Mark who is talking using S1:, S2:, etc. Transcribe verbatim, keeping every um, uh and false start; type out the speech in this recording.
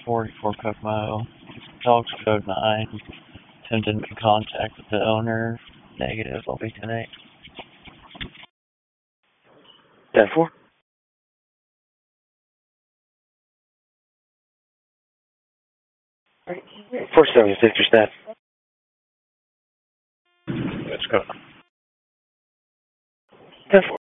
S1: forty-four Kokomo. Dogs code nine. Attempted to make contact with the owner. Negative. I'll be ten eight. ten four. four seventy-six, your staff. Let's go. ten four.